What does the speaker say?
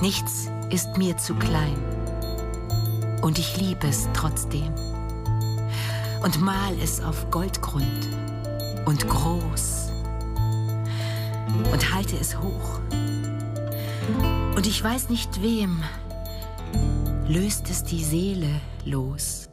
Nichts ist mir zu klein. Und ich liebe es trotzdem. Und mal es auf Goldgrund und groß. Und halte es hoch. Und ich weiß nicht wem löst es die Seele los.